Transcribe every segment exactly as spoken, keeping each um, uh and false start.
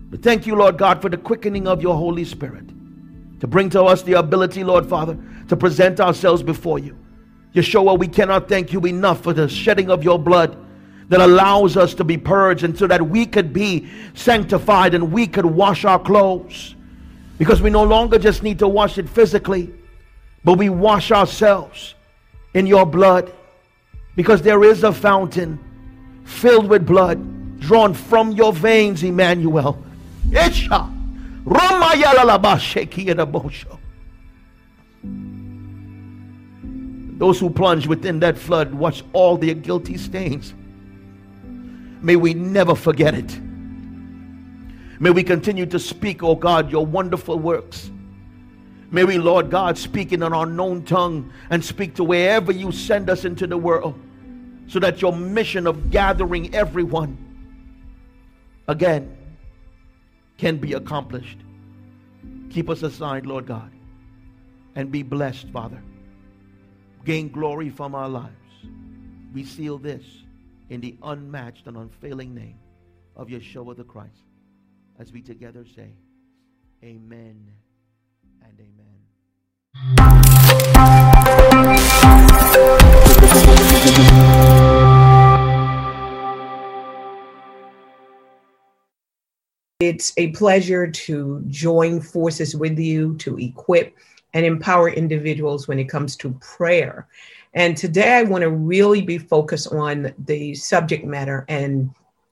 We thank you, Lord God, for the quickening of your Holy Spirit to bring to us the ability, Lord Father, to present ourselves before you. Yeshua, we cannot thank you enough for the shedding of your blood that allows us to be purged, and so that we could be sanctified and we could wash our clothes. Because we no longer just need to wash it physically, but we wash ourselves in your blood. Because there is a fountain filled with blood drawn from your veins, Emmanuel. Isha. Those who plunge within that flood wash all their guilty stains. May we never forget it. May we continue to speak, oh God, your wonderful works. May we, Lord God, speak in an unknown tongue and speak to wherever you send us into the world, so that your mission of gathering everyone again can be accomplished. Keep us aside, Lord God, and be blessed, Father. Gain glory from our lives. We seal this in the unmatched and unfailing name of Yeshua the Christ, as we together say, amen and amen. It's a pleasure to join forces with you to equip and empower individuals when it comes to prayer. And today I want to really be focused on the subject matter and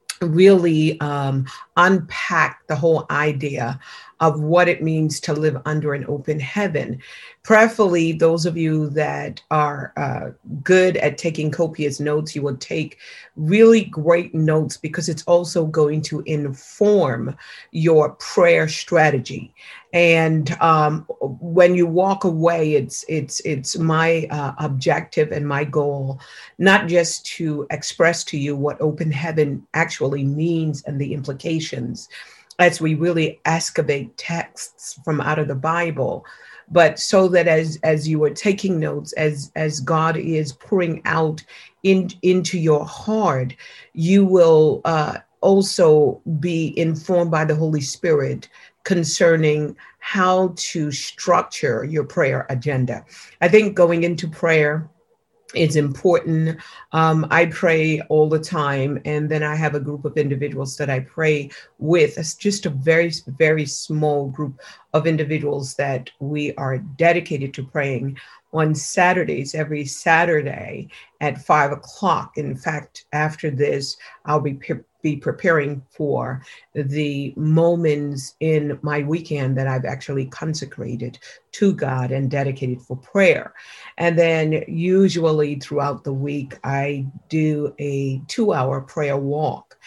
really um, unpack the whole idea of what it means to live under an open heaven. Prayerfully, those of you that are uh, good at taking copious notes, you will take really great notes, because it's also going to inform your prayer strategy. And um, when you walk away, it's it's it's my uh, objective and my goal, not just to express to you what open heaven actually means and the implications, as we really excavate texts from out of the Bible, but so that as as you are taking notes, as as God is pouring out in, into your heart, you will uh, also be informed by the Holy Spirit concerning how to structure your prayer agenda. I think going into prayer, it's important. Um, I pray all the time, and then I have a group of individuals that I pray with. It's just a very, very small group of individuals that we are dedicated to praying on Saturdays, every Saturday at five o'clock. In fact, after this, I'll be pre- be preparing for the moments in my weekend that I've actually consecrated to God and dedicated for prayer. And then usually throughout the week, I do a two-hour prayer walk.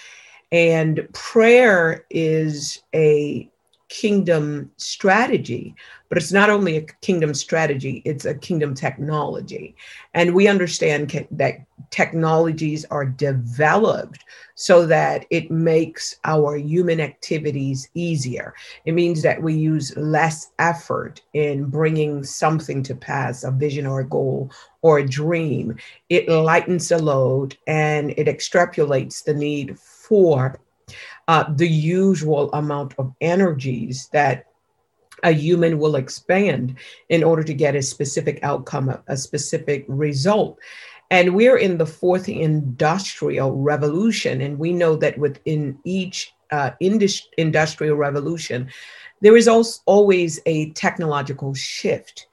And prayer is a kingdom strategy, but it's not only a kingdom strategy, it's a kingdom technology. And we understand ca- that technologies are developed so that it makes our human activities easier. It means that we use less effort in bringing something to pass, a vision or a goal or a dream. It lightens the load and it extrapolates the need for Uh, the usual amount of energies that a human will expend in order to get a specific outcome, a, a specific result. And we're in the fourth industrial revolution. And we know that within each uh, indus- industrial revolution, there is also always a technological shift.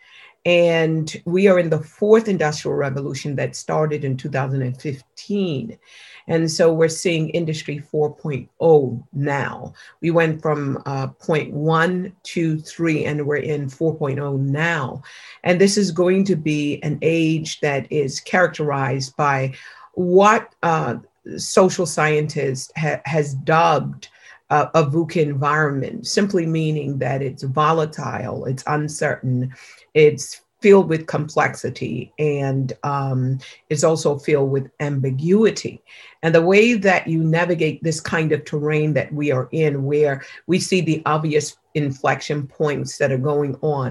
And we are in the fourth industrial revolution that started in two thousand fifteen. And so we're seeing industry four point oh now. We went from uh, point one, two, three, and we're in four point oh now. And this is going to be an age that is characterized by what uh, social scientists ha- has dubbed uh, a VUCA environment, simply meaning that it's volatile, it's uncertain, it's filled with complexity, and um, it's also filled with ambiguity. And the way that you navigate this kind of terrain that we are in, where we see the obvious inflection points that are going on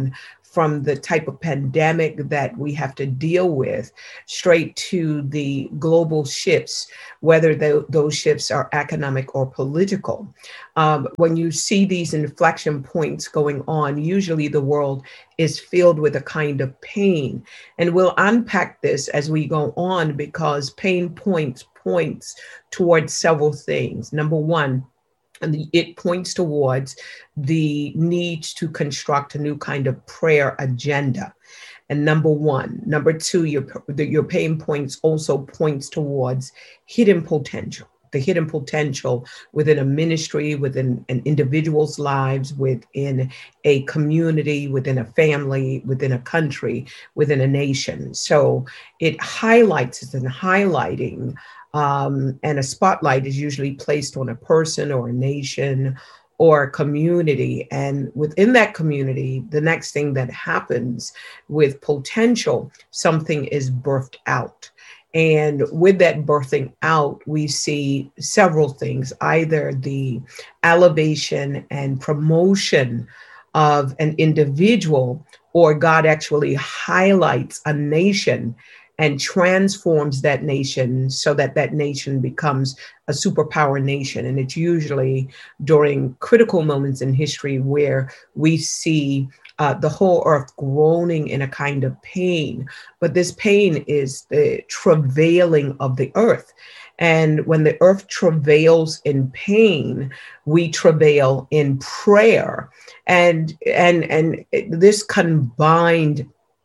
from the type of pandemic that we have to deal with, straight to the global shifts, whether the, those shifts are economic or political. Um, when you see these inflection points going on, usually the world is filled with a kind of pain. And we'll unpack this as we go on, because pain points points towards several things. Number one, and it points towards the need to construct a new kind of prayer agenda. And number one. Number two, your, your pain points also points towards hidden potential, the hidden potential within a ministry, within an individual's lives, within a community, within a family, within a country, within a nation. So it highlights and highlighting Um, and a spotlight is usually placed on a person or a nation or a community. And within that community, the next thing that happens with potential, something is birthed out. And with that birthing out, we see several things, either the elevation and promotion of an individual, or God actually highlights a nation and transforms that nation so that that nation becomes a superpower nation. And it's usually during critical moments in history where we see uh, the whole earth groaning in a kind of pain. But this pain is the travailing of the earth. And when the earth travails in pain, we travail in prayer. And, and, and this combined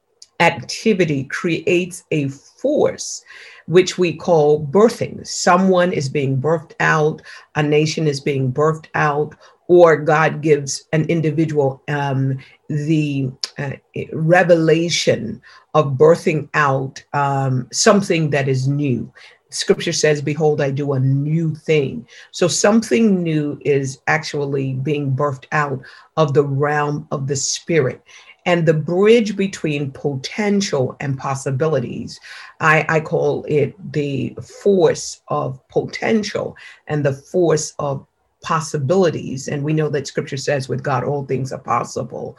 activity creates a force which we call birthing. Someone is being birthed out, a nation is being birthed out, or God gives an individual um, the uh, revelation of birthing out um, something that is new. Scripture says, behold, I do a new thing. So something new is actually being birthed out of the realm of the spirit. And the bridge between potential and possibilities, I, I call it the force of potential and the force of possibilities. And we know that Scripture says with God, all things are possible,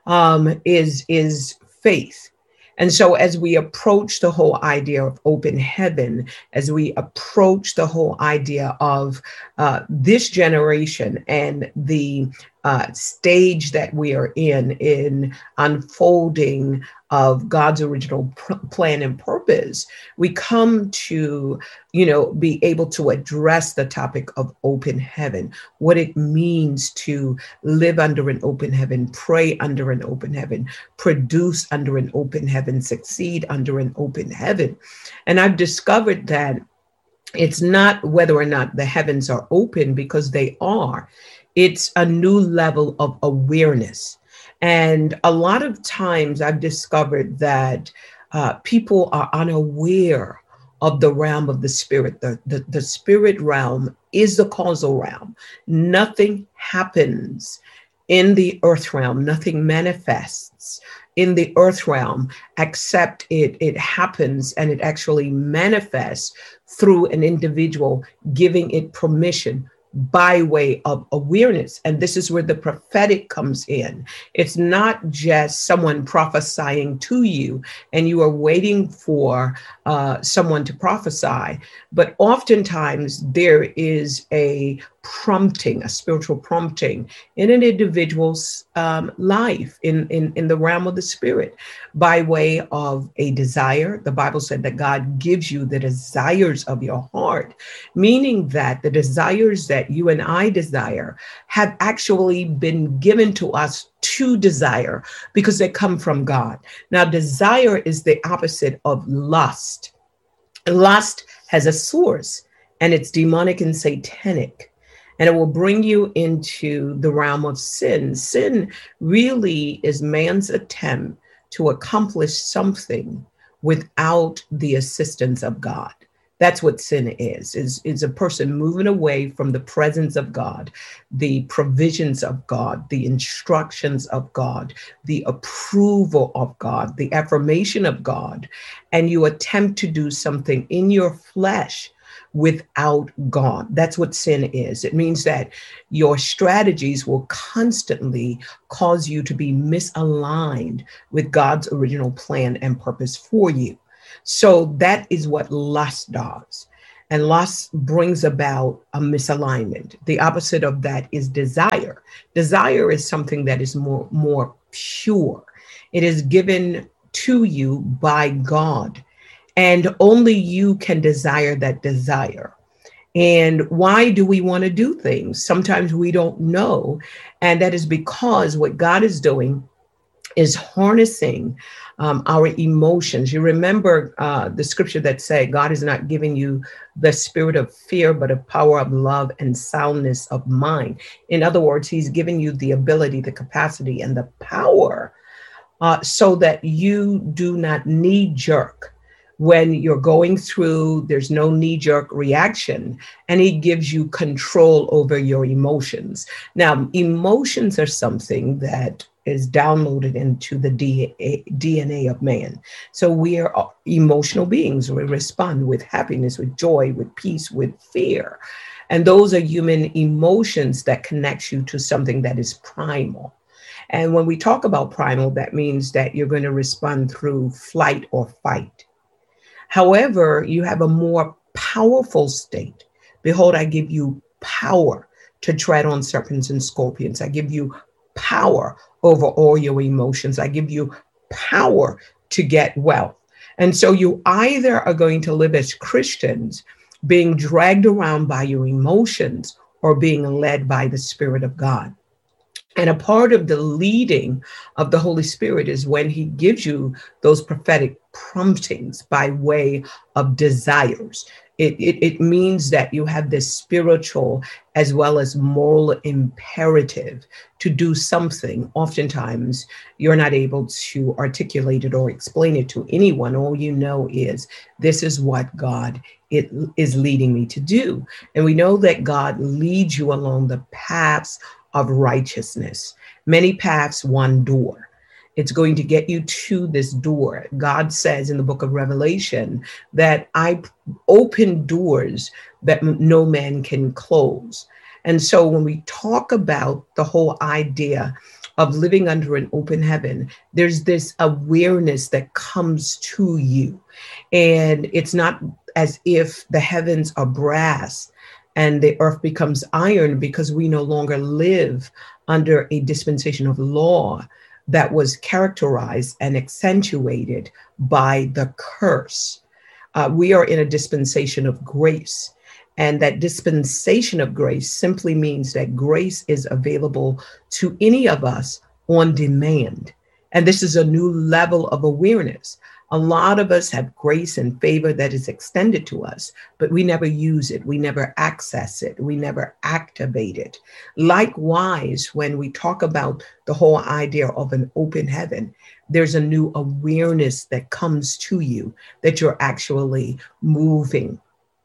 um, is, is faith. And so as we approach the whole idea of open heaven, as we approach the whole idea of uh, this generation and the uh, stage that we are in, in unfolding of God's original pr- plan and purpose, we come to, you know, be able to address the topic of open heaven, what it means to live under an open heaven, pray under an open heaven, produce under an open heaven, succeed under an open heaven. And I've discovered that it's not whether or not the heavens are open, because they are. It's a new level of awareness. And a lot of times I've discovered that uh, people are unaware of the realm of the spirit. The, the, the spirit realm is the causal realm. Nothing happens in the earth realm. Nothing manifests in the earth realm except it, it happens, and it actually manifests through an individual giving it permission by way of awareness. And this is where the prophetic comes in. It's not just someone prophesying to you and you are waiting for uh, someone to prophesy, but oftentimes there is a prompting, a spiritual prompting in an individual's um, life in, in, in the realm of the spirit by way of a desire. The Bible said that God gives you the desires of your heart, meaning that the desires that you and I desire have actually been given to us to desire because they come from God. Now, desire is the opposite of lust. Lust has a source, and it's demonic and satanic. And it will bring you into the realm of sin. Sin really is man's attempt to accomplish something without the assistance of God. That's what sin is, is, is a person moving away from the presence of God, the provisions of God, the instructions of God, the approval of God, the affirmation of God, and you attempt to do something in your flesh without God. That's what sin is. It means that your strategies will constantly cause you to be misaligned with God's original plan and purpose for you. So that is what lust does. And lust brings about a misalignment. The opposite of that is desire. Desire is something that is more, more pure. It is given to you by God, and only you can desire that desire. And why do we want to do things? Sometimes we don't know. And that is because what God is doing is harnessing um, our emotions. You remember uh, the scripture that said, God is not giving you the spirit of fear, but of power, of love, and soundness of mind. In other words, he's giving you the ability, the capacity, and the power uh, so that you do not knee jerk. When you're going through, there's no knee-jerk reaction, and he gives you control over your emotions. Now, emotions are something that is downloaded into the D N A of man. So we are emotional beings. We respond with happiness, with joy, with peace, with fear. And those are human emotions that connect you to something that is primal. And when we talk about primal, that means that you're going to respond through flight or fight. However, you have a more powerful state. Behold, I give you power to tread on serpents and scorpions. I give you power over all your emotions. I give you power to get wealth. And so you either are going to live as Christians, being dragged around by your emotions, or being led by the Spirit of God. And a part of the leading of the Holy Spirit is when he gives you those prophetic promptings by way of desires. It, it, it means that you have this spiritual as well as moral imperative to do something. Oftentimes, you're not able to articulate it or explain it to anyone. All you know is, this is what God it is leading me to do. And we know that God leads you along the paths of righteousness. Many paths, one door. It's going to get you to this door. God says in the book of Revelation that I open doors that no man can close. And so when we talk about the whole idea of living under an open heaven, there's this awareness that comes to you. And it's not as if the heavens are brass and the earth becomes iron, because we no longer live under a dispensation of law that was characterized and accentuated by the curse. Uh, we are in a dispensation of grace. And that dispensation of grace simply means that grace is available to any of us on demand. And this is a new level of awareness. A lot of us have grace and favor that is extended to us, but we never use it. We never access it. We never activate it. Likewise, when we talk about the whole idea of an open heaven, there's a new awareness that comes to you that you're actually moving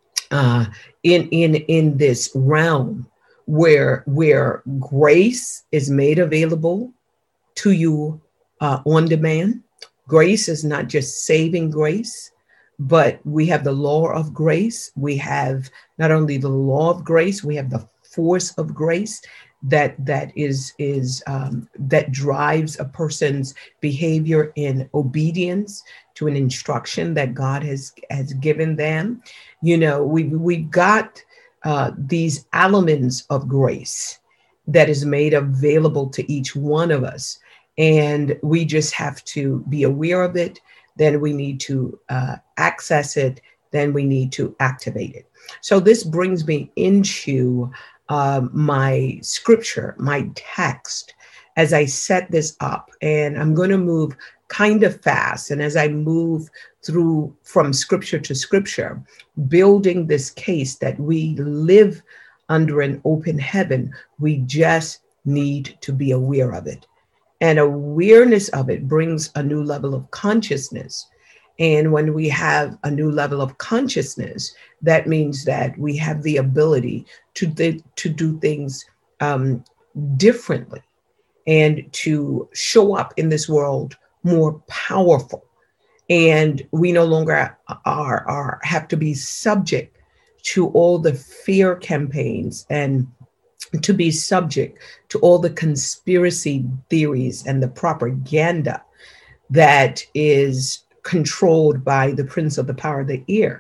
uh, in, in, in this realm where, where grace is made available to you uh, on demand. Grace is not just saving grace, but we have the law of grace. We have not only the law of grace, we have the force of grace that that is is um, that drives a person's behavior in obedience to an instruction that God has has given them. You know, we we've got uh, these elements of grace that is made available to each one of us. And we just have to be aware of it. Then we need to uh, access it. Then we need to activate it. So this brings me into uh, my scripture, my text, as I set this up. And I'm going to move kind of fast. And as I move through from scripture to scripture, building this case that we live under an open heaven, we just need to be aware of it. And awareness of it brings a new level of consciousness. And when we have a new level of consciousness, that means that we have the ability to, th- to do things um, differently and to show up in this world more powerful. And we no longer are, are have to be subject to all the fear campaigns and to be subject to all the conspiracy theories and the propaganda that is controlled by the prince of the power of the air.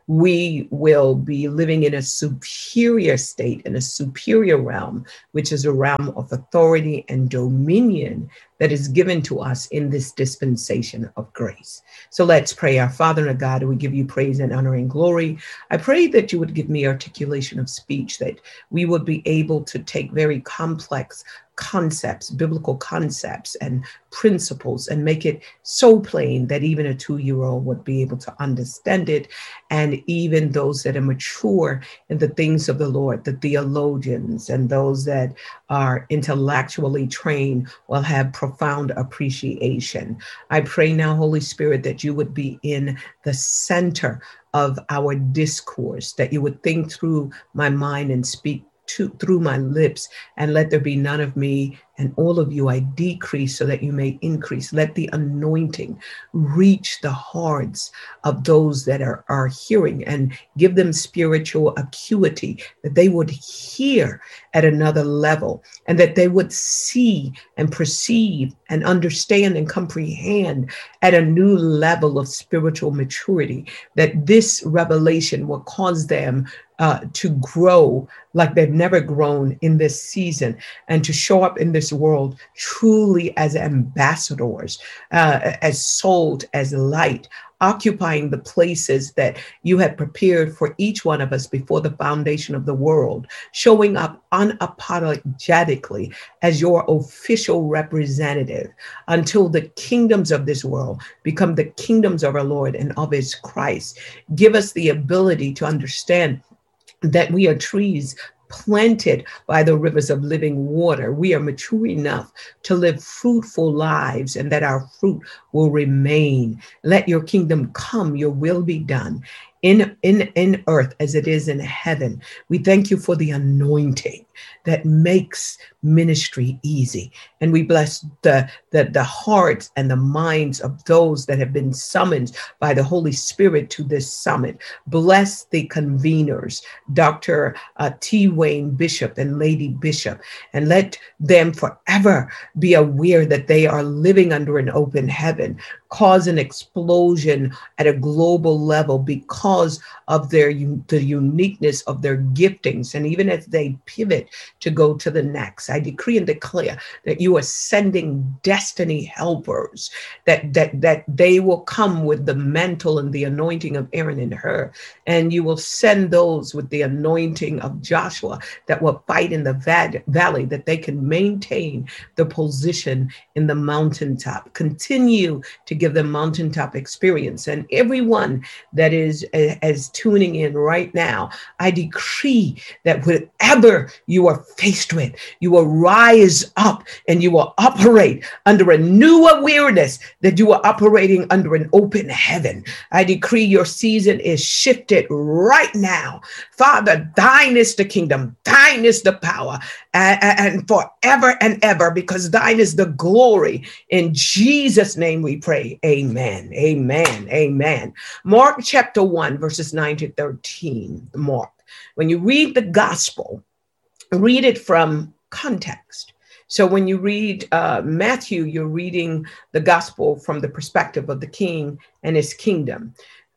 We will be living in a superior state, in a superior realm, which is a realm of authority and dominion that is given to us in this dispensation of grace. So let's pray. Our Father and our God, we give you praise and honor and glory. I pray that you would give me articulation of speech, that we would be able to take very complex concepts, biblical concepts and principles, and make it so plain that even a two-year-old would be able to understand it. And even those that are mature in the things of the Lord, the theologians and those that are intellectually trained, will have profound appreciation. I pray now, Holy Spirit, that you would be in the center of our discourse, that you would think through my mind and speak To, through my lips, and let there be none of me and all of you I decrease so that you may increase. Let the anointing reach the hearts of those that are, are hearing, and give them spiritual acuity, that they would hear at another level, and that they would see and perceive and understand and comprehend at a new level of spiritual maturity, that this revelation will cause them uh, to grow like they've never grown in this season, and to show up in this world truly as ambassadors, uh, as salt, as light, occupying the places that you had prepared for each one of us before the foundation of the world, showing up unapologetically as your official representative until the kingdoms of this world become the kingdoms of our Lord and of his Christ. Give us the ability to understand that we are trees planted by the rivers of living water. We are mature enough to live fruitful lives, and that our fruit will remain. Let your kingdom come, your will be done in, in, in earth as it is in heaven. We thank you for the anointing that makes ministry easy. And we bless the, the, the hearts and the minds of those that have been summoned by the Holy Spirit to this summit. Bless the conveners, Doctor Uh, T. Wayne Bishop and Lady Bishop, and let them forever be aware that they are living under an open heaven. Cause an explosion at a global level because of their the uniqueness of their giftings. And even as they pivot to go to the next, I decree and declare that you are sending destiny helpers, that that that they will come with the mantle and the anointing of Aaron and Hur, and you will send those with the anointing of Joshua that will fight in the va- valley, that they can maintain the position in the mountaintop. Continue to give them mountaintop experience. And everyone that is uh, as tuning in right now, I decree that whatever you are faced with, you will rise up and you will operate under a new awareness that you are operating under an open heaven. I decree your season is shifted right now. Father, thine is the kingdom, thine is the power, and, and forever and ever, because thine is the glory. In Jesus' name we pray. Amen. Amen. Amen. Mark chapter one, verses nine to thirteen. Mark. When you read the gospel, read it from context. So when you read uh, Matthew, you're reading the gospel from the perspective of the king and his kingdom.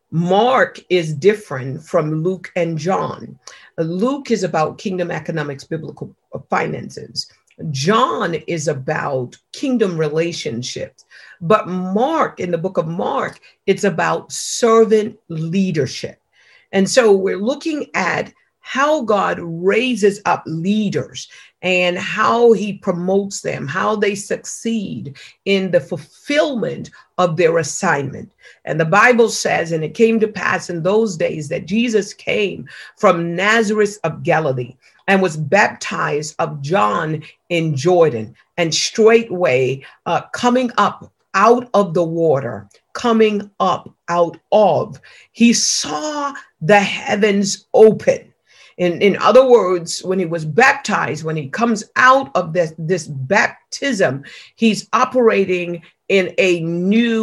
Mark is different from Luke and John. Luke is about kingdom economics, biblical finances. John is about kingdom relationships. But Mark, in the book of Mark, it's about servant leadership. And so we're looking at how God raises up leaders and how he promotes them, how they succeed in the fulfillment of their assignment. And the Bible says, and it came to pass in those days that Jesus came from Nazareth of Galilee and was baptized of John in Jordan. And straightway uh, coming up out of the water, coming up out of, he saw the heavens open. In, in other words, when he was baptized, when he comes out of this, this baptism, he's operating in a new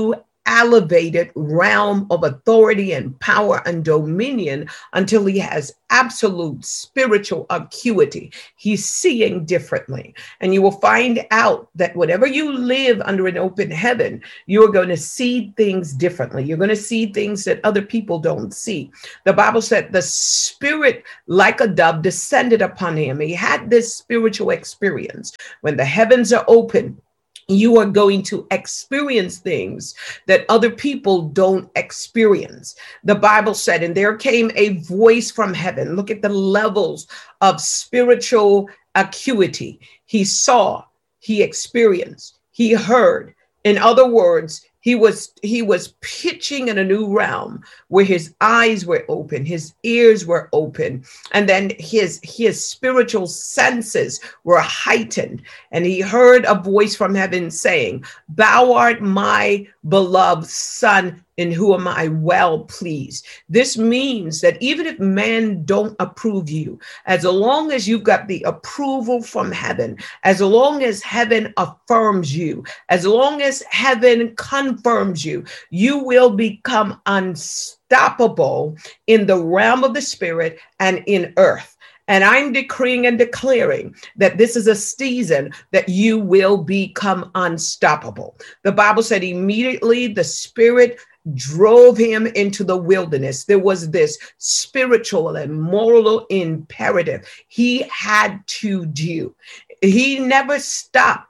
elevated realm of authority and power and dominion until he has absolute spiritual acuity. He's seeing differently. And you will find out that whenever you live under an open heaven, you're going to see things differently. You're going to see things that other people don't see. The Bible said the Spirit, like a dove, descended upon him. He had this spiritual experience. When the heavens are open, you are going to experience things that other people don't experience. The Bible said, and there came a voice from heaven. Look at the levels of spiritual acuity. He saw, he experienced, he heard. In other words, He was he was pitching in a new realm where his eyes were open, his ears were open, and then his his spiritual senses were heightened. And he heard a voice from heaven saying, "Thou art my beloved Son, in whom am I well pleased." This means that even if men don't approve you, as long as you've got the approval from heaven, as long as heaven affirms you, as long as heaven confirms you, you will become unstoppable in the realm of the Spirit and in earth. And I'm decreeing and declaring that this is a season that you will become unstoppable. The Bible said immediately the Spirit drove him into the wilderness. There was this spiritual and moral imperative he had to do. He never stopped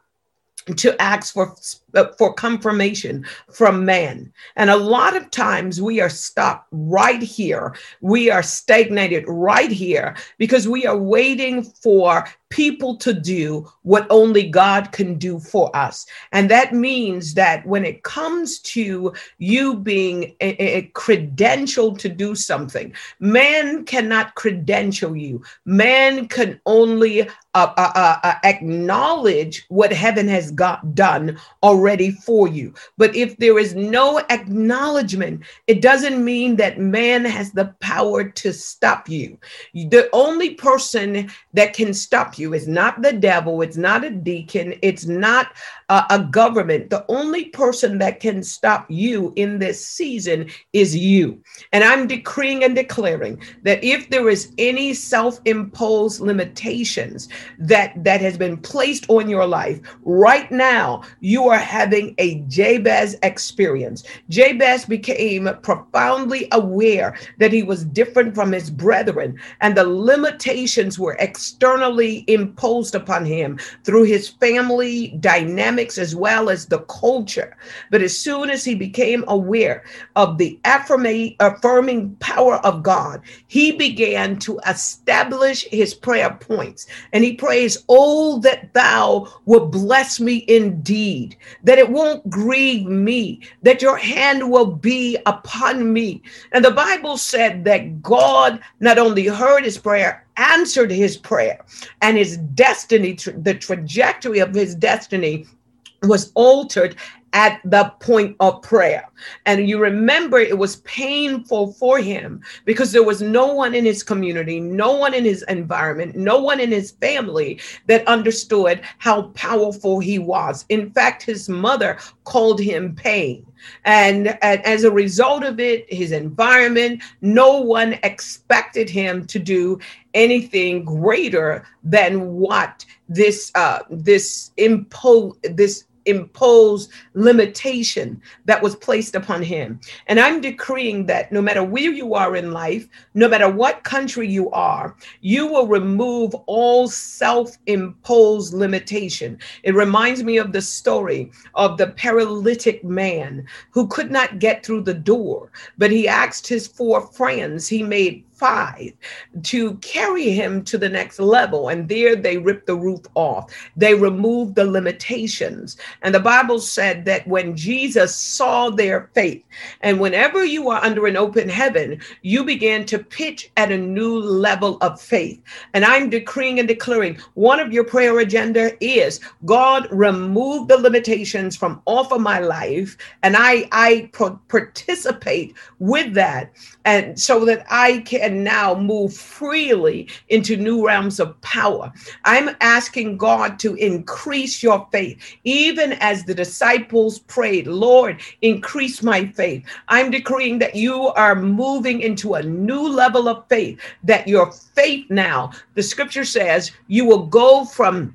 to ask for for confirmation from man. And a lot of times we are stopped right here. We are stagnated right here because we are waiting for people to do what only God can do for us. And that means that when it comes to you being a, a credentialed to do something, man cannot credential you. Man can only uh, uh, uh, acknowledge what heaven has got done already for you. But if there is no acknowledgement, it doesn't mean that man has the power to stop you. The only person that can stop you is not the devil. It's not a deacon. It's not uh, a government. The only person that can stop you in this season is you. And I'm decreeing and declaring that if there is any self-imposed limitations that, that has been placed on your life, right now, you are having a Jabez experience. Jabez became profoundly aware that he was different from his brethren, and the limitations were externally imposed upon him through his family dynamics as well as the culture. But as soon as he became aware of the affirming, affirming power of God, he began to establish his prayer points. And he prays, "Oh, that thou would bless me indeed, that it won't grieve me, that your hand will be upon me." And the Bible said that God not only heard his prayer, answered his prayer, and his destiny, the trajectory of his destiny was altered at the point of prayer. And you remember it was painful for him because there was no one in his community, no one in his environment, no one in his family that understood how powerful he was. In fact, his mother called him pain. And, and as a result of it, his environment, no one expected him to do anything greater than what this uh, this impo this imposed limitation that was placed upon him. And I'm decreeing that no matter where you are in life, no matter what country you are, you will remove all self-imposed limitation. It reminds me of the story of the paralytic man who could not get through the door, but he asked his four friends, he made five, to carry him to the next level. And there they ripped the roof off. They removed the limitations. And the Bible said that when Jesus saw their faith, and whenever you are under an open heaven, you begin to pitch at a new level of faith. And I'm decreeing and declaring one of your prayer agenda is, God, remove the limitations from off of my life. And I, I pro- participate with that. And so that I can can now move freely into new realms of power. I'm asking God to increase your faith, even as the disciples prayed, Lord, increase my faith. I'm decreeing that you are moving into a new level of faith, that your faith now, the scripture says, you will go from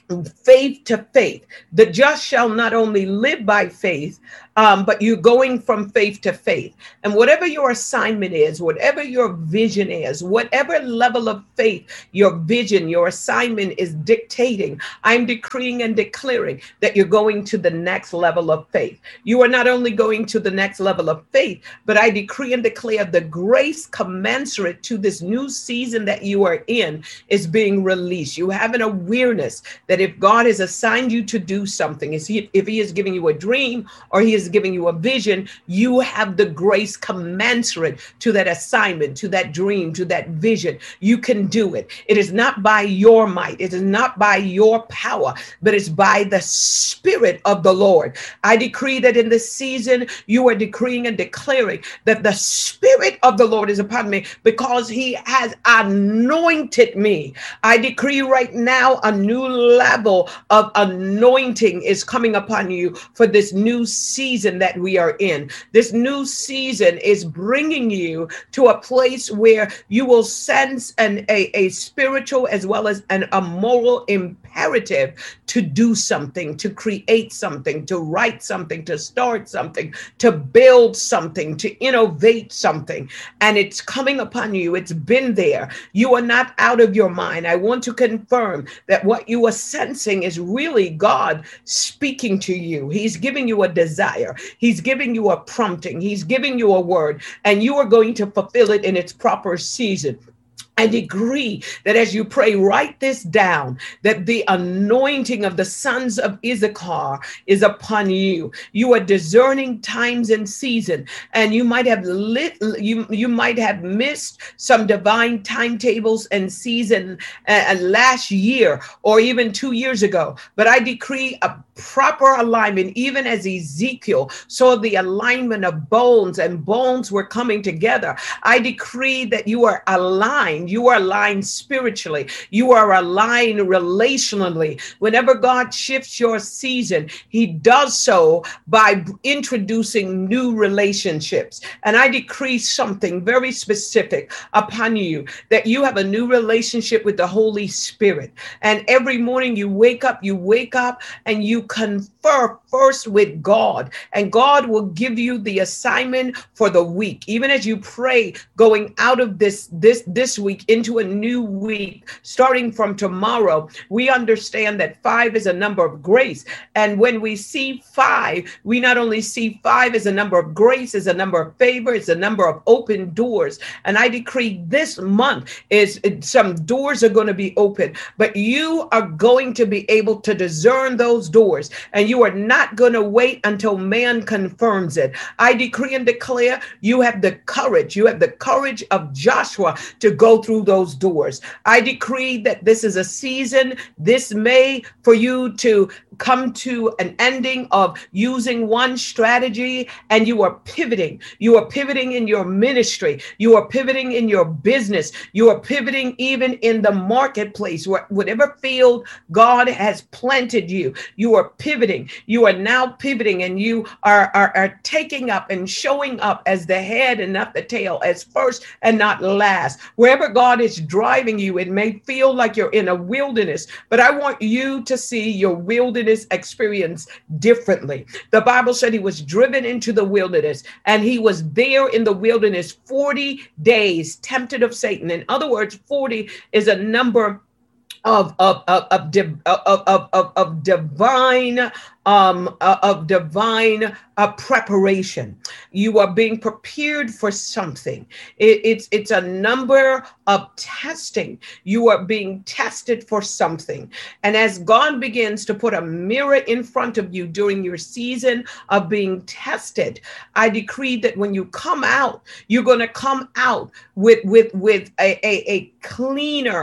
faith to faith. The just shall not only live by faith, um, but you're going from faith to faith. And whatever your assignment is, whatever your vision is, whatever level of faith your vision, your assignment is dictating, I'm decreeing and declaring that you're going to the next level of faith. You are not only going to the next level of faith, but I decree and declare the grace commensurate to this new season that you are in is being released. You have an awareness that if God has assigned you to do something, is he, if he is giving you a dream or he is giving you a vision, you have the grace commensurate to that assignment, to that dream, to that vision. You can do it. It is not by your might. It is not by your power, but it's by the Spirit of the Lord. I decree that in this season, you are decreeing and declaring that the Spirit of the Lord is upon me because he has anointed me. I decree right now a new level of anointing is coming upon you for this new season that we are in. This new season is bringing you to a place where you will sense an, a, a spiritual as well as an, a moral imperative to do something, to create something, to write something, to start something, to build something, to innovate something. And it's coming upon you. It's been there. You are not out of your mind. I want to confirm that what you are sensing is really God speaking to you. He's giving you a desire. He's giving you a prompting. He's giving you a word, and you are going to fulfill it in its proper season. I decree that as you pray, write this down, that the anointing of the sons of Issachar is upon you. You are discerning times and season, and you might have lit, you, you might have missed some divine timetables and season uh, last year or even two years ago. But I decree a proper alignment, even as Ezekiel saw the alignment of bones and bones were coming together. I decree that you are aligned. You are aligned spiritually. You are aligned relationally. Whenever God shifts your season, he does so by introducing new relationships. And I decree something very specific upon you, that you have a new relationship with the Holy Spirit. And every morning you wake up, you wake up and you confer first with God, and God will give you the assignment for the week. Even as you pray going out of this this this week into a new week, starting from tomorrow, we understand that five is a number of grace. And when we see five, we not only see five as a number of grace, as a number of favor, it's a number of open doors. And I decree this month is some doors are going to be open, but you are going to be able to discern those doors, and you are not going to wait until man confirms it. I decree and declare you have the courage, you have the courage of Joshua to go through those doors. I decree that this is a season, this May, for you to come to an ending of using one strategy, and you are pivoting. You are pivoting in your ministry. You are pivoting in your business. You are pivoting even in the marketplace, where whatever field God has planted you, you are pivoting. You are now pivoting, and you are, are, are taking up and showing up as the head and not the tail, as first and not last. Wherever God is driving you, it may feel like you're in a wilderness, but I want you to see your wilderness experience differently. The Bible said he was driven into the wilderness, and he was there in the wilderness forty days, tempted of Satan. In other words, forty is a number of of of of div, of, of, of, of divine um uh, of divine uh, preparation. You are being prepared for something. It, it's it's a number of testing. You are being tested for something. And as God begins to put a mirror in front of you during your season of being tested, I decree that when you come out, you're going to come out with with with a, a, a cleaner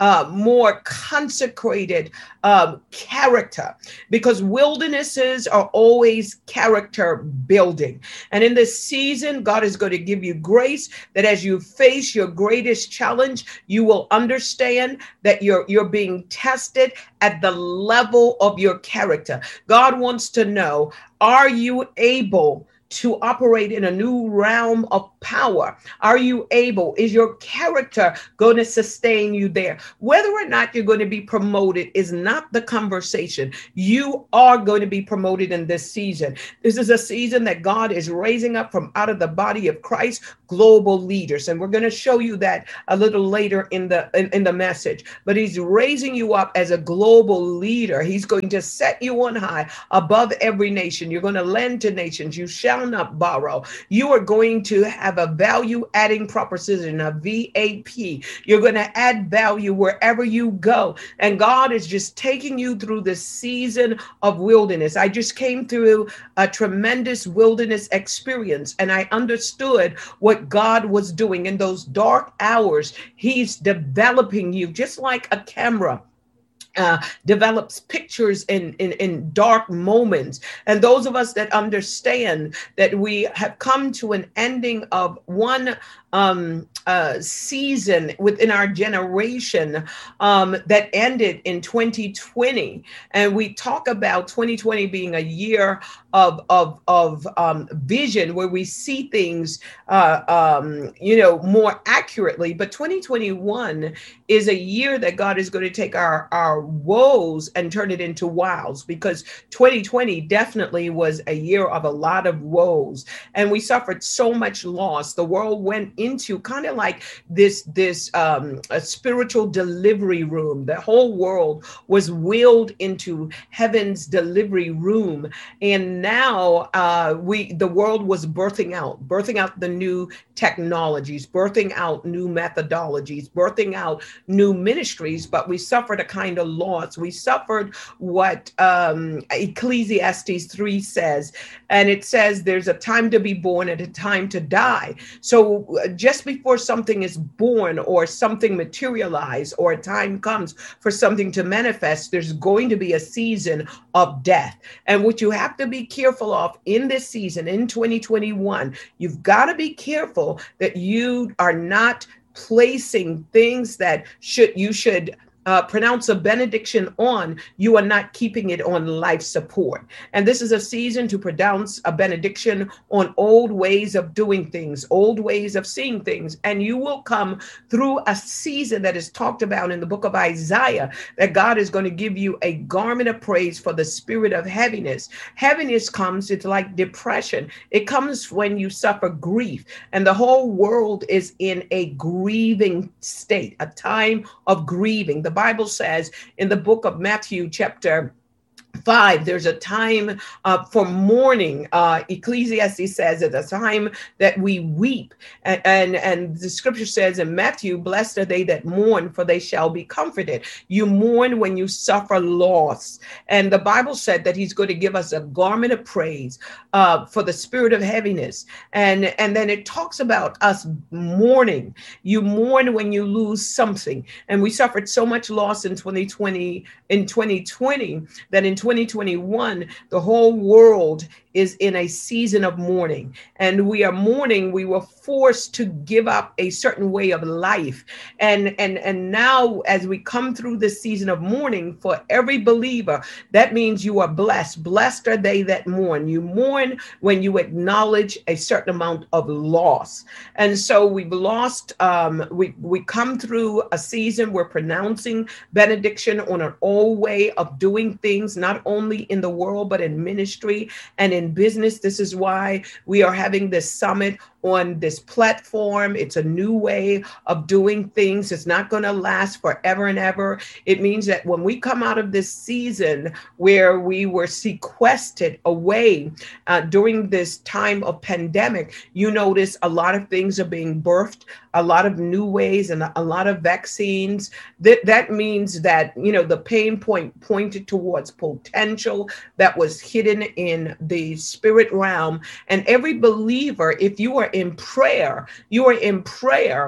uh, more consecrated um, character, because wildernesses are always character building. And in this season, God is going to give you grace that as you face your greatest challenge, you will understand that you're, you're being tested at the level of your character. God wants to know, are you able to operate in a new realm of power? Are you able? Is your character going to sustain you there? Whether or not you're going to be promoted is not the conversation. You are going to be promoted in this season. This is a season that God is raising up from out of the body of Christ global leaders. And we're going to show you that a little later in the in, in the message. But he's raising you up as a global leader. He's going to set you on high above every nation. You're going to lend to nations. You shall not borrow. You are going to have a value adding proposition, a V A P. You're going to add value wherever you go. And God is just taking you through this season of wilderness. I just came through a tremendous wilderness experience, and I understood what God was doing in those dark hours. He's developing you just like a camera Uh, develops pictures in, in, in dark moments. And those of us that understand that we have come to an ending of one um, uh, season within our generation um, that ended in twenty twenty. And we talk about twenty twenty being a year of, of, of um, vision, where we see things, uh, um, you know, more accurately. But twenty twenty-one is a year that God is going to take our, our woes and turn it into wows, because twenty twenty definitely was a year of a lot of woes, and we suffered so much loss. The world went into kind of like this this um a spiritual delivery room. The whole world was wheeled into heaven's delivery room, and now uh we the world was birthing out birthing out the new technologies, birthing out new methodologies, birthing out new ministries. But we suffered a kind of loss. We suffered what um, Ecclesiastes three says, and it says there's a time to be born and a time to die. So just before something is born or something materializes or a time comes for something to manifest, there's going to be a season of death. And what you have to be careful of in this season, in twenty twenty-one, you've got to be careful that you are not placing things that should you should Uh, pronounce a benediction on, you are not keeping it on life support. And this is a season to pronounce a benediction on old ways of doing things, old ways of seeing things. And you will come through a season that is talked about in the book of Isaiah, that God is going to give you a garment of praise for the spirit of heaviness. Heaviness comes, it's like depression. It comes when you suffer grief, and the whole world is in a grieving state, a time of grieving. The Bible says in the book of Matthew, chapter five, there's a time uh, for mourning. Uh, Ecclesiastes says at a time that we weep. And, and, and the scripture says in Matthew, blessed are they that mourn, for they shall be comforted. You mourn when you suffer loss. And the Bible said that he's going to give us a garment of praise uh, for the spirit of heaviness. And, and then it talks about us mourning. You mourn when you lose something. And we suffered so much loss in twenty twenty, in twenty twenty, that in twenty twenty-one, the whole world is in a season of mourning. And we are mourning. We were forced to give up a certain way of life. And, and, and now, as we come through this season of mourning, for every believer, that means you are blessed. Blessed are they that mourn. You mourn when you acknowledge a certain amount of loss. And so we've lost, um, we, we come through a season, we're pronouncing benediction on an old way of doing things, not only in the world, but in ministry and in business. This is why we are having this summit on this platform. It's a new way of doing things. It's not going to last forever and ever. It means that when we come out of this season where we were sequestered away uh, during this time of pandemic, you notice a lot of things are being birthed, a lot of new ways and a lot of vaccines. That, that means that, you know, the pain point pointed towards potential that was hidden in the spirit realm. And every believer, if you are in prayer, you are in prayer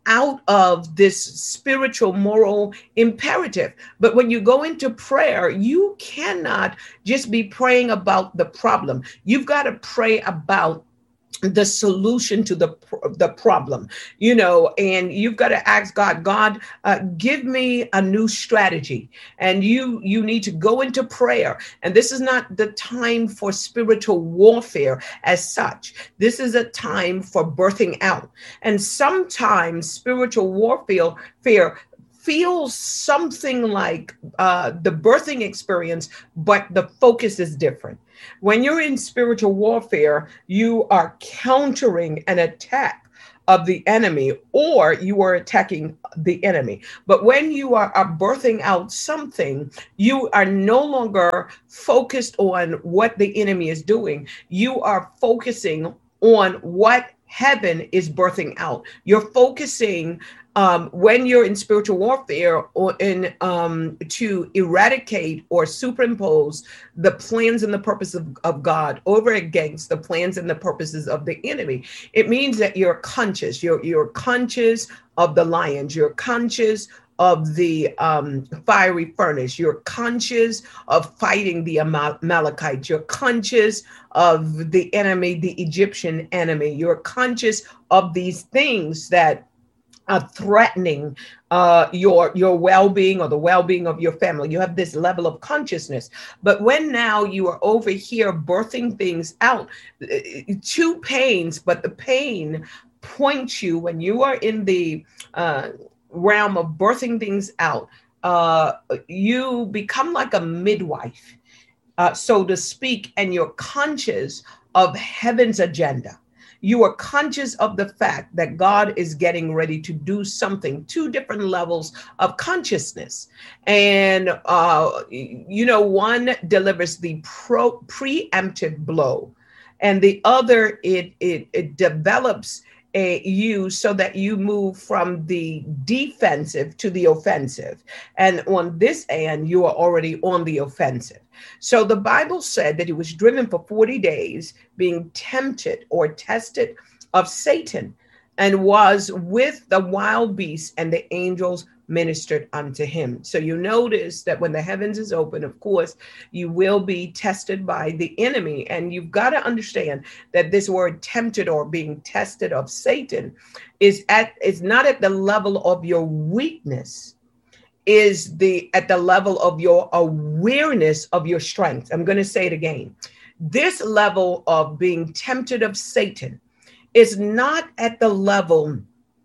out of this spiritual moral imperative. But when you go into prayer, you cannot just be praying about the problem. You've got to pray about the solution to the the problem, you know, and you've got to ask God, God, uh, give me a new strategy. And you you need to go into prayer. And this is not the time for spiritual warfare as such. This is a time for birthing out. And sometimes spiritual warfare fear feels something like uh, the birthing experience, but the focus is different. When you're in spiritual warfare, you are countering an attack of the enemy, or you are attacking the enemy. But when you are, are birthing out something, you are no longer focused on what the enemy is doing. You are focusing on what heaven is birthing out. You're focusing Um, when you're in spiritual warfare or in um, to eradicate or superimpose the plans and the purpose of, of God over against the plans and the purposes of the enemy, it means that you're conscious. You're you're conscious of the lions. You're conscious of the um, fiery furnace. You're conscious of fighting the Amal- Amalekites. You're conscious of the enemy, the Egyptian enemy. You're conscious of these things that are threatening uh, your your well-being or the well-being of your family. You have this level of consciousness. But when now you are over here birthing things out, two pains, but the pain points you when you are in the uh, realm of birthing things out, uh, you become like a midwife, uh, so to speak, and you're conscious of heaven's agenda. You are conscious of the fact that God is getting ready to do something, two different levels of consciousness. And, uh, you know, one delivers the pro- preemptive blow, and the other, it, it, it develops a, you so that you move from the defensive to the offensive. And on this end, you are already on the offensive. So the Bible said that he was driven for forty days, being tempted or tested of Satan, and was with the wild beasts, and the angels ministered unto him. So you notice that when the heavens is open, of course, you will be tested by the enemy. And you've got to understand that this word tempted or being tested of Satan is at is not at the level of your weakness, is the at the level of your awareness of your strength. I'm going to say it again. This level of being tempted of Satan is not at the level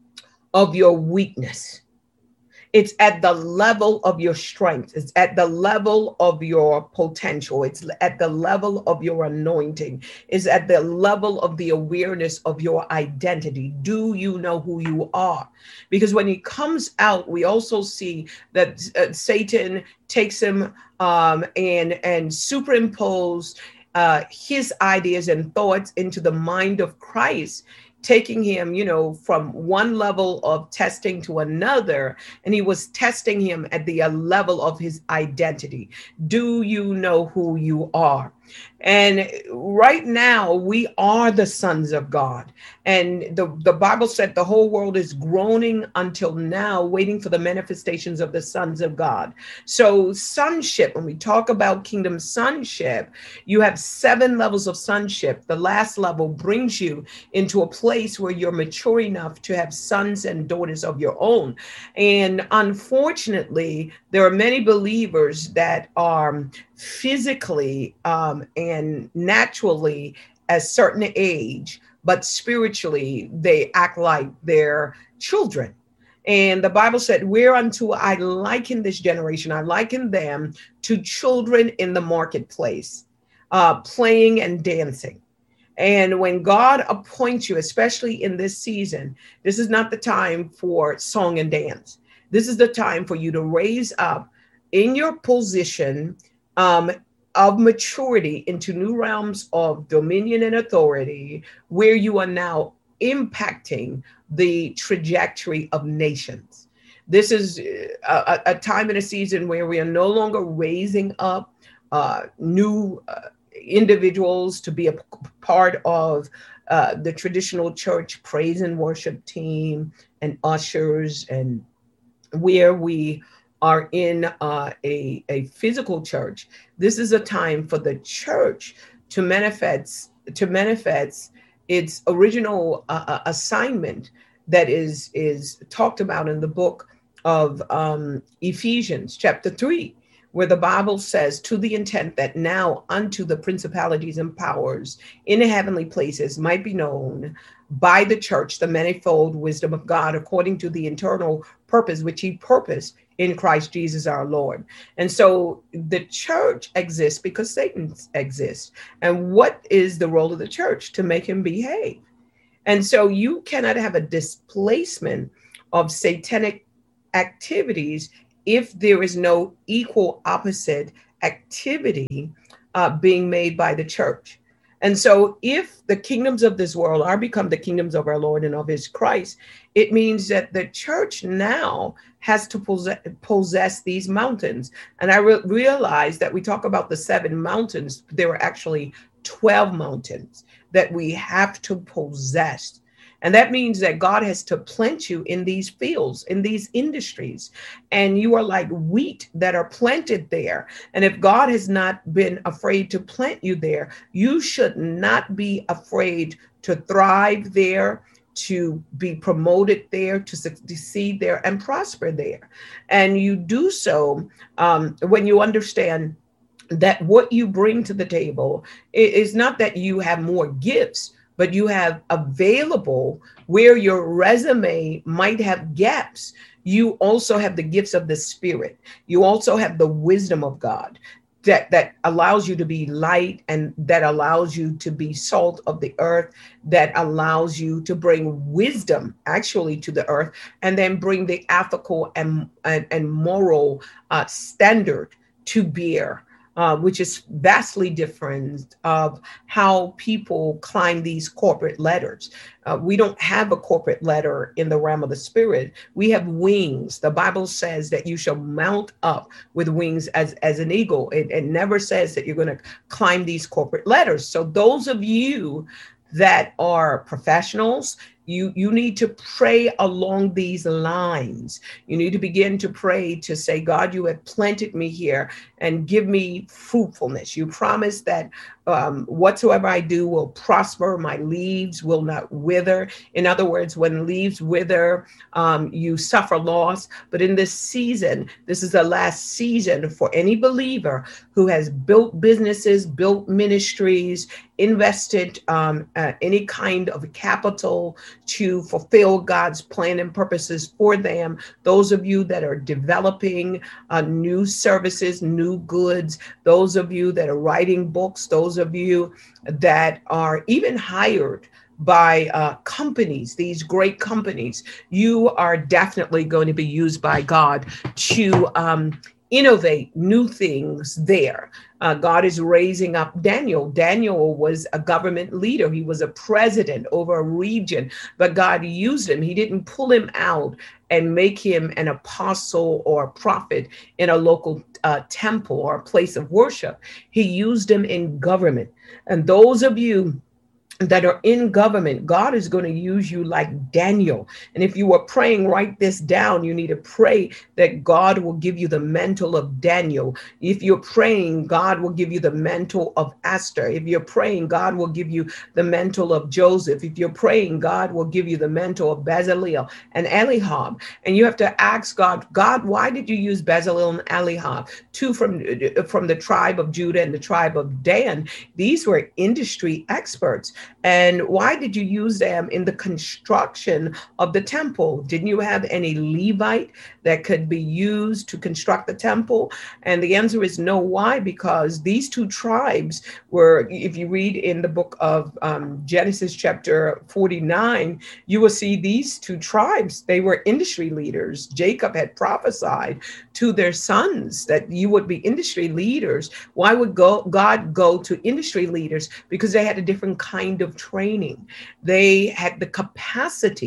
of your weakness. It's at the level of your strength. It's at the level of your potential. It's at the level of your anointing. It's at the level of the awareness of your identity. Do you know who you are? Because when he comes out, we also see that uh, Satan takes him um, and, and superimpose uh, his ideas and thoughts into the mind of Christ, taking him, you know, from one level of testing to another. And he was testing him at the uh, level of his identity. Do you know who you are? And right now, we are the sons of God. And the, the Bible said the whole world is groaning until now, waiting for the manifestations of the sons of God. So sonship, when we talk about kingdom sonship, you have seven levels of sonship. The last level brings you into a place where you're mature enough to have sons and daughters of your own. And unfortunately, there are many believers that are physically um, and naturally at a certain age, but spiritually they act like they're children. And the Bible said, whereunto I liken this generation, I liken them to children in the marketplace, uh, playing and dancing. And when God appoints you, especially in this season, this is not the time for song and dance. This is the time for you to raise up in your position um, of maturity into new realms of dominion and authority, where you are now impacting the trajectory of nations. This is a, a time and a season where we are no longer raising up uh, new uh, individuals to be a part of uh, the traditional church praise and worship team, and ushers, and where we are in uh, a, a physical church, this is a time for the church to manifest to manifest its original uh, assignment that is is talked about in the book of um, Ephesians chapter three, where the Bible says, to the intent that now unto the principalities and powers in the heavenly places might be known by the church the manifold wisdom of God, according to the internal purpose which he purposed in Christ Jesus our Lord. And so the church exists because Satan exists. And what is the role of the church? To make him behave. And so you cannot have a displacement of satanic activities if there is no equal opposite activity uh, being made by the church. And so if the kingdoms of this world are become the kingdoms of our Lord and of his Christ, it means that the church now has to possess, possess these mountains. And I re- realize that we talk about the seven mountains. There are actually twelve mountains that we have to possess. And that means that God has to plant you in these fields, in these industries, and you are like wheat that are planted there. And if God has not been afraid to plant you there, you should not be afraid to thrive there, to be promoted there, to succeed there, and prosper there. And you do so um, when you understand that what you bring to the table is not that you have more gifts, but you have available where your resume might have gaps. You also have the gifts of the Spirit. You also have the wisdom of God that, that allows you to be light, and that allows you to be salt of the earth, that allows you to bring wisdom actually to the earth, and then bring the ethical and, and, and moral uh, standard to bear. Uh, which is vastly different of how people climb these corporate ladders. Uh, we don't have a corporate ladder in the realm of the Spirit. We have wings. The Bible says that you shall mount up with wings as, as an eagle. It, it never says that you're going to climb these corporate ladders. So those of you that are professionals, You, you need to pray along these lines. You need to begin to pray to say, God, you have planted me here and give me fruitfulness. You promise that um, whatsoever I do will prosper. My leaves will not wither. In other words, when leaves wither, um, you suffer loss. But in this season, this is the last season for any believer who has built businesses, built ministries, invested um, uh, any kind of capital to fulfill God's plan and purposes for them. Those of you that are developing uh, new services, new goods, those of you that are writing books, those of you that are even hired by uh, companies, these great companies, you are definitely going to be used by God to um, innovate new things there. Uh, God is raising up Daniel. Daniel was a government leader. He was a president over a region, but God used him. He didn't pull him out and make him an apostle or a prophet in a local uh, temple or a place of worship. He used him in government. And those of you that are in government, God is going to use you like Daniel. And if you are praying, write this down. You need to pray that God will give you the mantle of Daniel. If you're praying, God will give you the mantle of Esther. If you're praying, God will give you the mantle of Joseph. If you're praying, God will give you the mantle of Bezalel and Eliab. And you have to ask God, God, why did you use Bezalel and Eliab? Two from, from the tribe of Judah and the tribe of Dan. These were industry experts. And why did you use them in the construction of the temple? Didn't you have any Levite that could be used to construct the temple? And the answer is no. Why? Because these two tribes were, if you read in the book of um, Genesis chapter forty-nine, you will see these two tribes. They were industry leaders. Jacob had prophesied to their sons that you would be industry leaders. Why would go, God go to industry leaders? Because they had a different kind of training. They had the capacity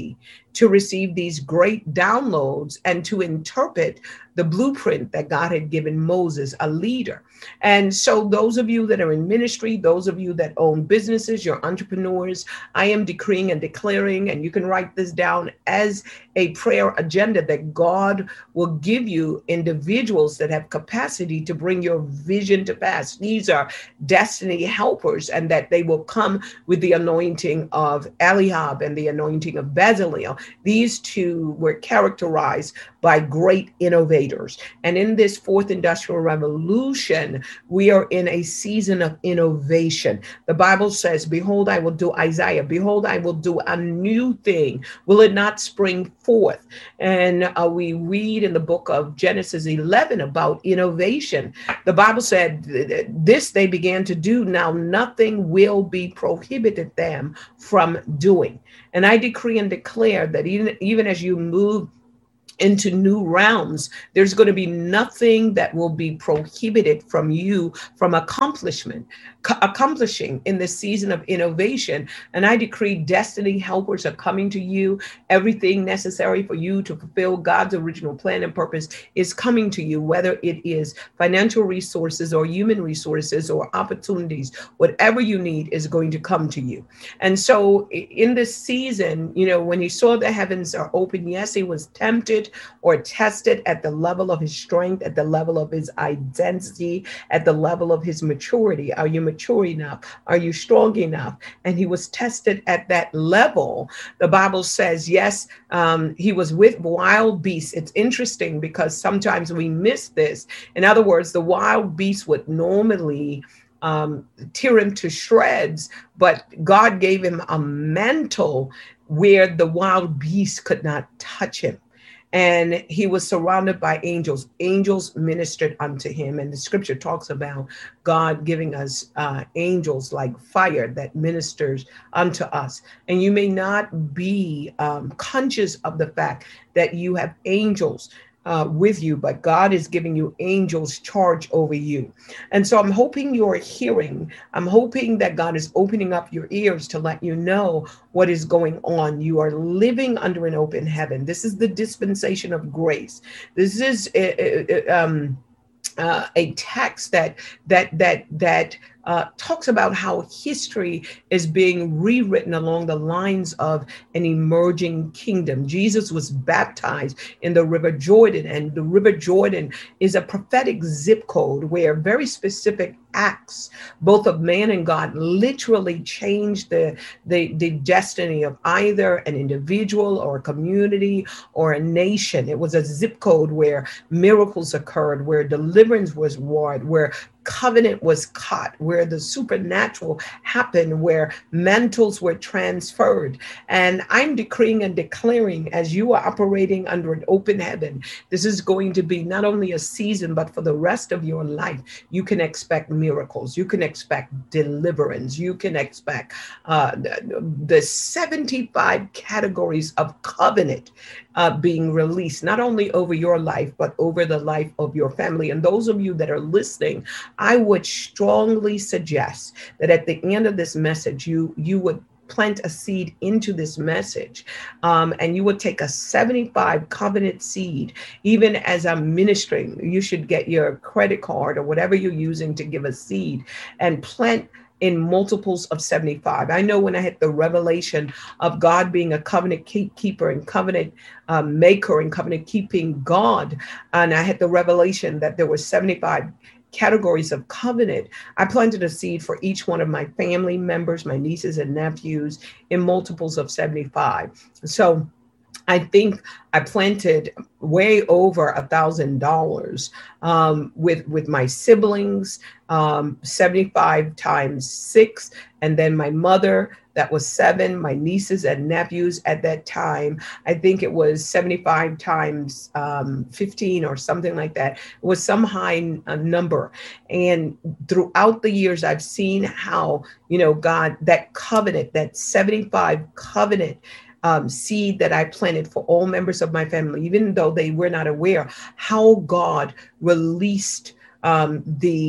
to receive these great downloads and to interpret the blueprint that God had given Moses, a leader. And so those of you that are in ministry, those of you that own businesses, you're entrepreneurs, I am decreeing and declaring, and you can write this down as a prayer agenda, that God will give you individuals that have capacity to bring your vision to pass. These are destiny helpers, and that they will come with the anointing of Eliab and the anointing of Bezalel. These two were characterized by great innovators. And in this fourth industrial revolution, we are in a season of innovation. The Bible says, behold, I will do, Isaiah, behold, I will do a new thing. Will it not spring forth? And uh, we read in the book of Genesis eleven about innovation. The Bible said, this they began to do. Now nothing will be prohibited them from doing. And I decree and declare that even, even as you move into new realms, there's going to be nothing that will be prohibited from you from accomplishment, c- accomplishing in this season of innovation. And I decree destiny helpers are coming to you. Everything necessary for you to fulfill God's original plan and purpose is coming to you, whether it is financial resources or human resources or opportunities. Whatever you need is going to come to you. And so in this season, you know, when he saw the heavens are open, yes, he was tempted or tested at the level of his strength, at the level of his identity, at the level of his maturity. Are you mature enough? Are you strong enough? And he was tested at that level. The Bible says, yes, um, he was with wild beasts. It's interesting because sometimes we miss this. In other words, the wild beasts would normally um, tear him to shreds, but God gave him a mantle where the wild beasts could not touch him. And he was surrounded by angels. Angels ministered unto him. And the scripture talks about God giving us uh, angels like fire that ministers unto us. And you may not be um, conscious of the fact that you have angels Uh, with you, but God is giving you angels charge over you. And so I'm hoping you're hearing, I'm hoping that God is opening up your ears to let you know what is going on. You are living under an open heaven. This is the dispensation of grace. This is uh, uh, um, uh, a text that that that that Uh, talks about how history is being rewritten along the lines of an emerging kingdom. Jesus was baptized in the River Jordan, and the River Jordan is a prophetic zip code where very specific acts, both of man and God, literally changed the, the, the destiny of either an individual or a community or a nation. It was a zip code where miracles occurred, where deliverance was wrought, where covenant was cut, where the supernatural happened, where mantles were transferred. And I'm decreeing and declaring, as you are operating under an open heaven, this is going to be not only a season, but for the rest of your life. You can expect miracles. You can expect deliverance. You can expect uh, the, the seventy-five categories of covenant uh, being released, not only over your life, but over the life of your family. And those of you that are listening, I would strongly suggest that at the end of this message, you, you would plant a seed into this message, um, and you would take a seventy-five covenant seed. Even as I'm ministering, you should get your credit card or whatever you're using to give a seed and plant in multiples of seventy-five. I know when I had the revelation of God being a covenant keeper and covenant um, maker and covenant keeping God, and I had the revelation that there were seventy-five categories of covenant, I planted a seed for each one of my family members, my nieces and nephews, in multiples of seventy-five. So I think I planted way over a thousand dollars um, with with my siblings, um, seventy-five times six, and then my mother. That was seven. My nieces and nephews at that time, I think it was seventy-five times um, fifteen or something like that. It was some high uh, number. And throughout the years, I've seen how, you know, God, that covenant, that seventy-five covenant um, seed that I planted for all members of my family, even though they were not aware, how God released um, the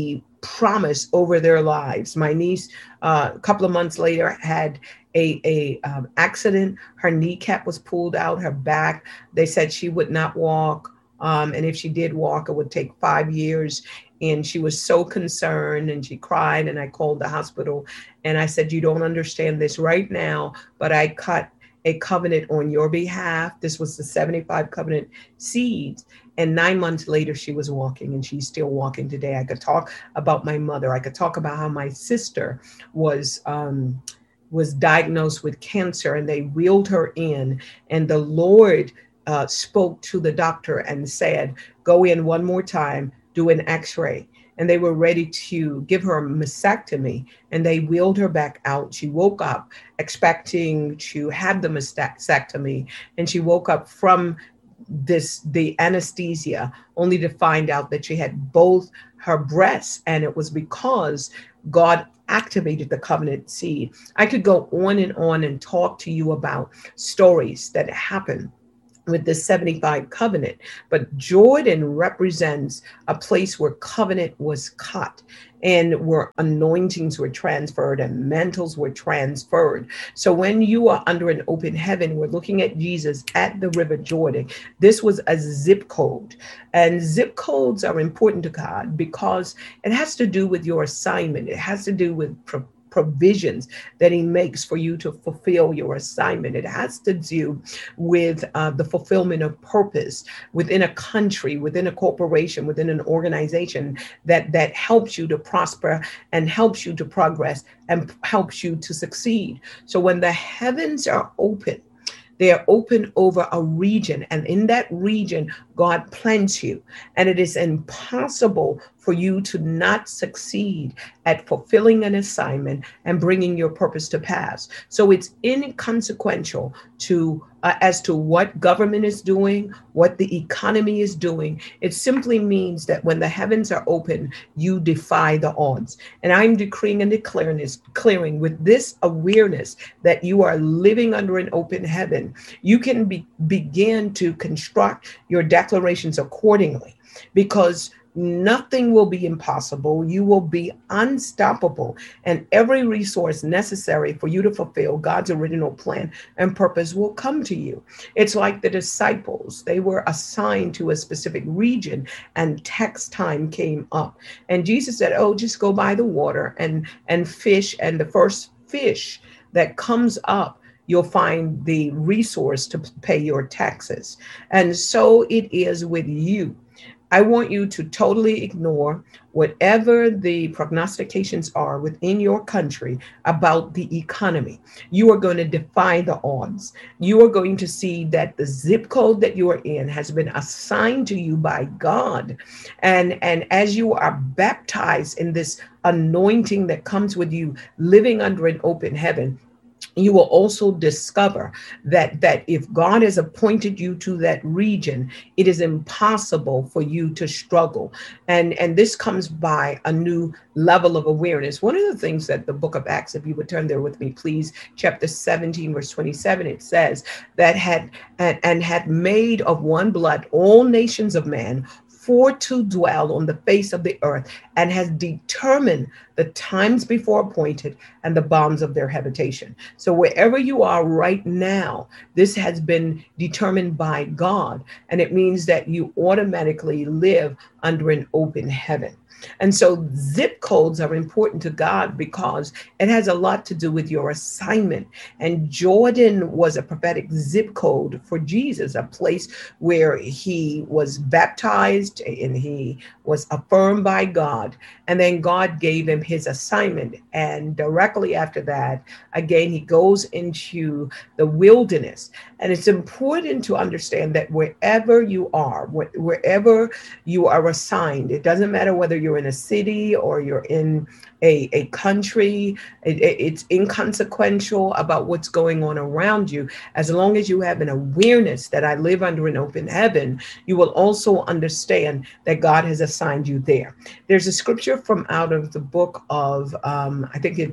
promise over their lives. My niece, uh, a couple of months later, had a, a um, accident. Her kneecap was pulled out, her back. They said she would not walk. Um, and if she did walk, it would take five years. And she was so concerned and she cried. And I called the hospital and I said, you don't understand this right now, but I cut a covenant on your behalf. This was the seventy-five covenant seeds. And nine months later, she was walking, and she's still walking today. I could talk about my mother. I could talk about how my sister was um, was diagnosed with cancer, and they wheeled her in, and the Lord uh, spoke to the doctor and said, go in one more time, do an x-ray. And they were ready to give her a mastectomy, and they wheeled her back out. She woke up expecting to have the mastectomy, and she woke up from this, the anesthesia, only to find out that she had both her breasts, and it was because God activated the covenant seed. I could go on and on and talk to you about stories that happen with the seventy-five covenant, but Jordan represents a place where covenant was cut and where anointings were transferred and mantles were transferred. So when you are under an open heaven, we're looking at Jesus at the River Jordan. This was a zip code, and zip codes are important to God because it has to do with your assignment. It has to do with pro- provisions that he makes for you to fulfill your assignment. It has to do with uh, the fulfillment of purpose within a country, within a corporation, within an organization that, that helps you to prosper and helps you to progress and helps you to succeed. So when the heavens are open, they are open over a region, and in that region, God plants you. And it is impossible for you to not succeed at fulfilling an assignment and bringing your purpose to pass. So it's inconsequential to uh, as to what government is doing, what the economy is doing. It simply means that when the heavens are open, you defy the odds. And I'm decreeing and declaring this, clearing with this awareness that you are living under an open heaven. You can be, begin to construct your declarations accordingly, because nothing will be impossible. You will be unstoppable, and every resource necessary for you to fulfill God's original plan and purpose will come to you. It's like the disciples. They were assigned to a specific region, and text time came up. And Jesus said, oh, just go by the water and, and fish. And the first fish that comes up, you'll find the resource to pay your taxes. And so it is with you. I want you to totally ignore whatever the prognostications are within your country about the economy. You are going to defy the odds. You are going to see that the zip code that you are in has been assigned to you by God. And, and as you are baptized in this anointing that comes with you living under an open heaven, you will also discover that, that if God has appointed you to that region, it is impossible for you to struggle. And, and this comes by a new level of awareness. One of the things that the book of Acts, if you would turn there with me, please, chapter seventeen, verse twenty-seven, it says that had and, and had made of one blood all nations of men for to dwell on the face of the earth, and has determined the times before appointed and the bounds of their habitation. So wherever you are right now, this has been determined by God, and it means that you automatically live under an open heaven. And so zip codes are important to God because it has a lot to do with your assignment. And Jordan was a prophetic zip code for Jesus, a place where he was baptized and he was affirmed by God. And then God gave him his assignment. And directly after that, again, he goes into the wilderness. And it's important to understand that wherever you are, wherever you are assigned, it doesn't matter whether you're in a city or you're in a, a country, it, it's inconsequential about what's going on around you. As long as you have an awareness that I live under an open heaven, you will also understand that God has assigned you there. There's a scripture from out of the book of, um, I think it's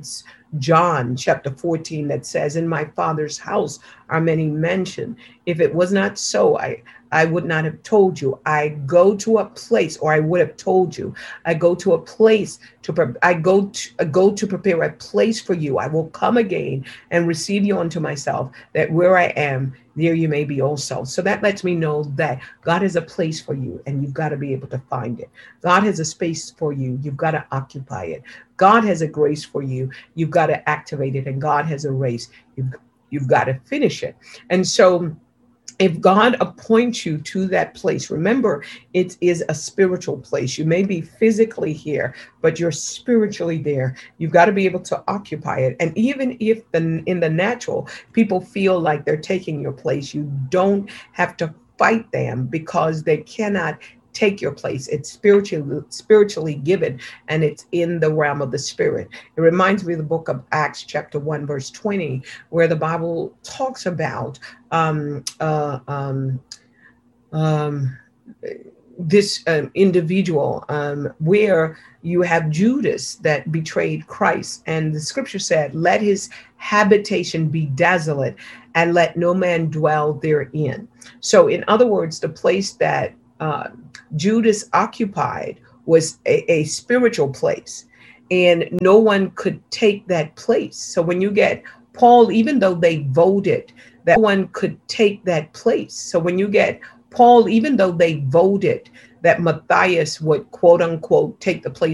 John chapter fourteen that says, in my Father's house are many mansions. If it was not so, I, I would not have told you. I go to a place, or I would have told you. I go to a place to, pre- I go to, I go to prepare a place for you. I will come again and receive you unto myself, that where I am, there you may be also. So that lets me know that God has a place for you, and you've got to be able to find it. God has a space for you. You've got to occupy it. God has a grace for you. You've got to activate it. And God has a race. You've, you've got to finish it. And so if God appoints you to that place, remember, it is a spiritual place. You may be physically here, but you're spiritually there. You've got to be able to occupy it. And even if the, in the natural, people feel like they're taking your place, you don't have to fight them, because they cannot take your place. It's spiritually spiritually given, and it's in the realm of the spirit. It reminds me of the book of Acts chapter one verse twenty, where the Bible talks about um, uh, um, um, this um, individual, um, where you have Judas that betrayed Christ, and the scripture said, let his habitation be desolate, and let no man dwell therein. So in other words, the place that uh, Judas occupied was a, a spiritual place, and no one could take that place. So when you get Paul, even though they voted that no one could take that place. So when you get Paul, even though they voted that Matthias would, quote unquote, take the place